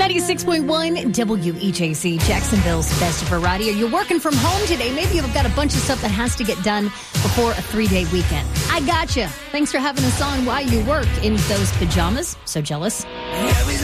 96.1 WEJC, Jacksonville's best variety. Are you working from home today? Maybe you've got a bunch of stuff that has to get done before a 3-day weekend. I gotcha. Thanks for having us on while you work in those pajamas. So jealous.